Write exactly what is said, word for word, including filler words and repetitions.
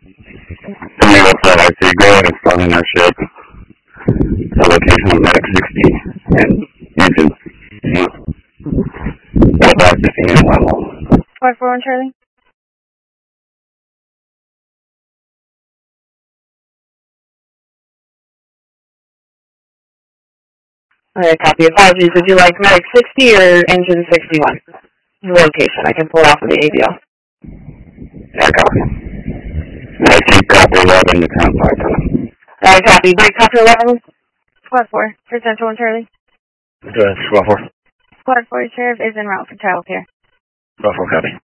Tell me what's up. I see go ahead and start on that ship. The location of Medic sixty and engine. What about sixteen and level? four four one Charlie. Alright, copy. Apologies. Would you like Medic sixty or Engine sixty-one? The location. I can pull it off of the A B L. Yeah, copy. I keep copy eleven to ten Python. Alright, copy. Break copy eleven. Squad four. For Central one Charlie. Good, squad four. Squad four, Sheriff is en route for child care. Squad four, copy.